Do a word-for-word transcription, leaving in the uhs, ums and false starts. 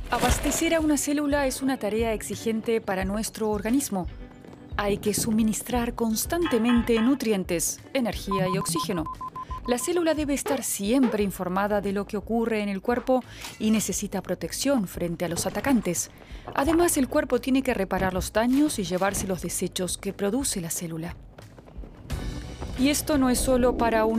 Abastecer a una célula es una tarea exigente para nuestro organismo. Hay que suministrar constantemente nutrientes, energía y oxígeno. La célula debe estar siempre informada de lo que ocurre en el cuerpo y necesita protección frente a los atacantes. Además, el cuerpo tiene que reparar los daños y llevarse los desechos que produce la célula. Y esto no es solo para un